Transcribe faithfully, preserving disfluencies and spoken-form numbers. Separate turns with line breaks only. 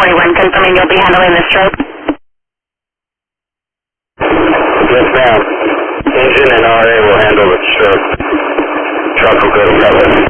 forty-one, confirming you'll be handling the stroke.
Yes, ma'am. Engine and R A will handle the stroke. Truck will go to cover.